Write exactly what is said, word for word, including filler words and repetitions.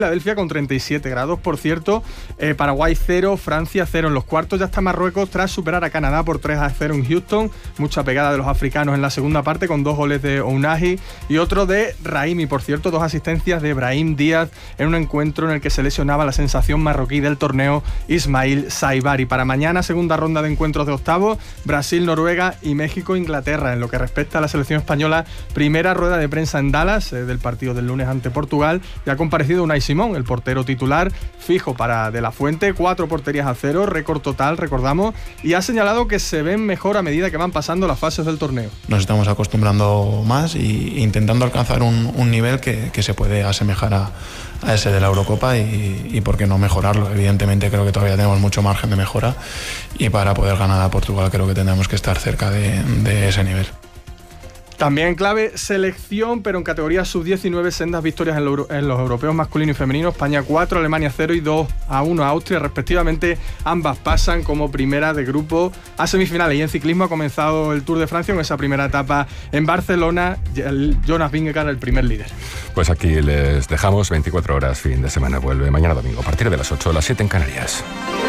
Filadelfia con treinta y siete grados, por cierto. eh, Paraguay cero, Francia cero. En los cuartos ya está Marruecos tras superar a Canadá por tres a cero en Houston. Mucha pegada de los africanos en la segunda parte con dos goles de Ounahi y otro de Raimi, por cierto, dos asistencias de Brahim Díaz en un encuentro en el que se lesionaba la sensación marroquí del torneo, Ismail Saibari. Para mañana, segunda ronda de encuentros de octavos, Brasil, Noruega y México, Inglaterra. En lo que respecta a la selección española, primera rueda de prensa en Dallas eh, del partido del lunes ante Portugal. Ya ha comparecido Unai Simón, el portero titular, fijo para De La Fuente, cuatro porterías a cero, récord total, recordamos, y ha señalado que se ven mejor a medida que van pasando las fases del torneo. Nos estamos acostumbrando más e intentando alcanzar un, un nivel que, que se puede asemejar a, a ese de la Eurocopa y, y por qué no mejorarlo. Evidentemente creo que todavía tenemos mucho margen de mejora y para poder ganar a Portugal creo que tendremos que estar cerca de, de ese nivel. También en clave selección, pero en categoría sub diecinueve, sendas victorias en, lo, en los europeos masculino y femenino. España cuatro, Alemania cero y dos a uno a Austria, respectivamente. Ambas pasan como primera de grupo a semifinales. Y en ciclismo ha comenzado el Tour de Francia con esa primera etapa en Barcelona. Jonas Vingegaard, el primer líder. Pues aquí les dejamos. Veinticuatro horas, fin de semana vuelve mañana domingo a partir de las ocho, las siete en Canarias.